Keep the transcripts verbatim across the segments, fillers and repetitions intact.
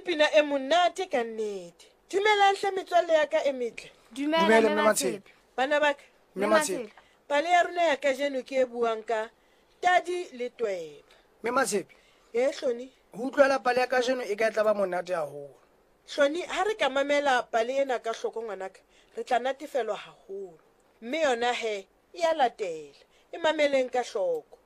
pina e monate ka nnete. Dumelang hle metswalle ya ka e metle. Dumela mme Matshepe. Bana ba ka, Mme Matshepe. pale ya rona ya kajeno ke e buang ka Tadi le Tweba. Mme Matshepe. E Hloni. Ho utlwela pale ya kajeno e ka tla ba monate haholo. Hloni, ha re ka mamela pale ena ka hloko ngwanaka, re tla natefelwa haholo. Mme yona he e a latela. E mameleng ka hloko.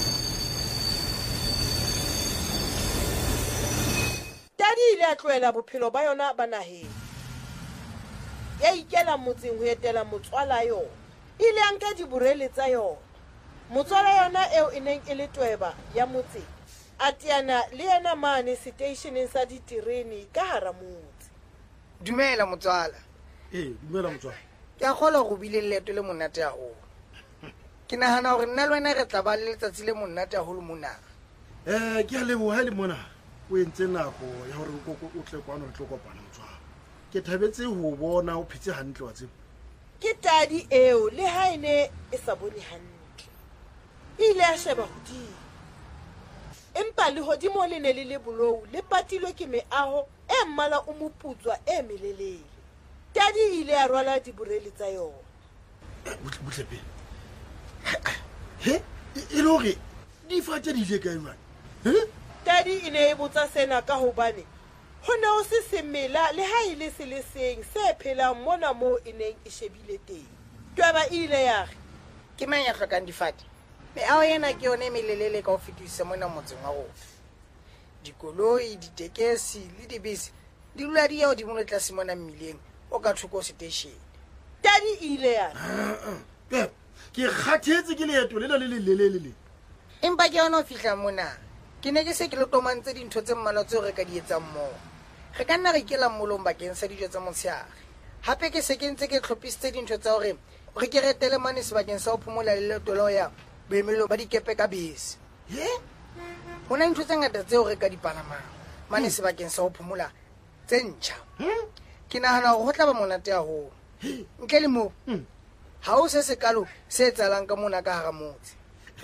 Tadi ile a tlohela bophelo ba yona ba naheng. Ya ikela motseng ho etela motswala yona. Ile a nka diborele tsa yona. Motswala yona eo e neng e le Tweba ya motseng. A teana le yena mane stationeng sa diterene ka hara motse. Dumela motswala. Eh, dumela motswala. Ke a kgola go bile leeto le monate haholo. Ke nahana hore nna le wena re tla ba le letsatsi le monate haholo mona. Eh, ke a leboha le mona. O entse nako ya hore o tle kwano re tlo kopana motswala. Ke thabetse ho bona o phetse hantle wa tsebo. Ke Tadi eo le ha ene e sa bone hantle. Ile a sheba hodimo. Empa le hodimo le ne le le bolou le patilwe ke meaho e mmala o moputswa e melelele. Tadi ile a rwala diborele tsa yona. Botlepe. He, e le hore di fate di ile kae jwale? He? Tadi e ne e botsa sena ka hobane ho ne ho se semela le ha ile se le seng se phelang mona moo e neng e shebile teng. Tweba ile ya re, Ke mang ya hlokang difate? Meaho ena ke yone e melelele ka ho fetisa mona motseng wa rona. Dikoloi, ditekesi le dibese di dula di ya hodimo le tlase mona mmileng o ka thoko station. Tadi ile ya re, Eh, ke kgathetse ke leeto lena le le lelele le. Empa ke yona ho fihla mona. Ke ne ke se ke lo tomantse dintho tse mmalwa tseo re ka di etsang moo. Re ka nna re ikela molong bakeng sa dijo tsa motshehare. Hape ke se ke ntse ke tlhophisitse dintho tsa hore re ke re etele mane sebakeng sa ho phomola le leeto la ho ya boemelong ba dikepe ka bese. He? Ho na ntho tse ngata tseo re ka di palamang mane sebakeng sa ho phomola tse ntjha. Ke nahana hore ho tla ba monate haholo. Ntle le moo, ha o se sekalo se etsahalang ka mona ka hara motse.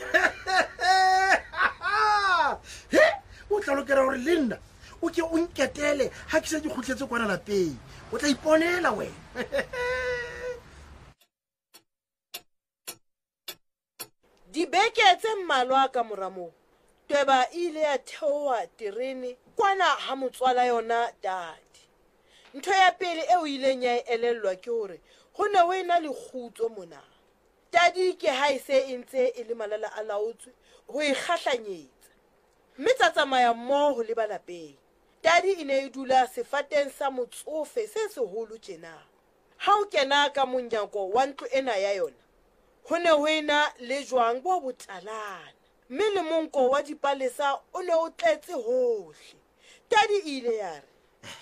He, o tla lokela hore le nna o ke o nketele ha ke se di khutletse kwana lapeng. O tla iponela wena. dibeke tse mmalwa ka mora moo, Tweba ile ya theoha terene kwana ha motswala yona Tadi. Ntho ya pele eo ileng ya e elellwa ke hore ho ne ho ena le kgutso mona. Tadi ke ha e se e ntse e le malala a laotswe ho e kgahlanyetsa. Mme tsa tsamaya mmoho le ba lapeng. Tadi e ne e dula sefateng sa motsofe se seholo tjena. Ha o kena ka monyako wa ntlo ena ya yona, ho ne ho ena le jwang bo botalana. Mme le monko wa dipalesa o ne o tletse hohle. Tadi ile ya re,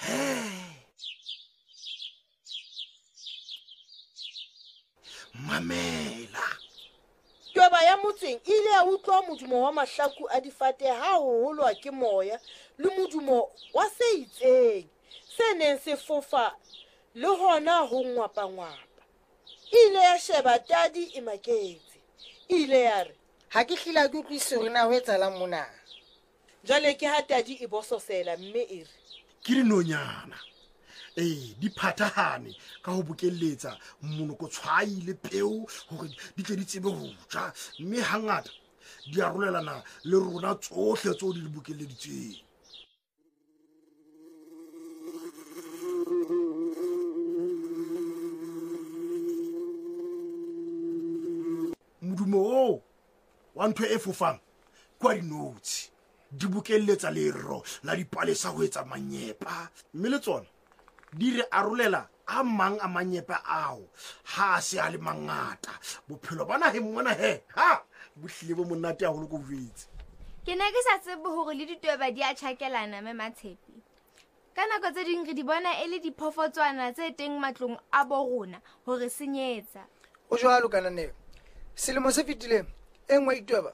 Mamela. Tweba ya motseng ile ya utlwa modumo wa mahlaku a difate ha ho holwa ke moya le modumo wa se itseng se neng se fofa le hona ho ngwapa-ngwapa. Ile ya sheba Tadi e maketse. Ile ya re, Ha ke hlila ke utlwise hore na ho etsahalang mona. jwale ke ha Tadi e bososela mme e re, Ke dinonyana. Eh, di phathahane ka ho bokelletsa monoko tshwai le peo hore di tle di tsebe ho ja, mme hangata di arolelana le rona tsohle tseo di di bokelleditseng. Modumo o wa ntho e fofang kwa dinotshi di bokelletsa lerro la dipalesa ho etsa manyepa, mme le tsona di re arolela a mang a manyepa ao ha se a le mangata. Bophelo ba naheng mona he, ha bo hlile bo monate haholo ko jwetse. Ke ne ke sa tsebe hore le ditweba di a tjhakelana mme Matshepe. Ka nako tse ding re di bona e le diphofotswana tse teng matlong a bo rona hore senyetsa. O jwalo kana ne. Selemo se fetileng e nngwe itweba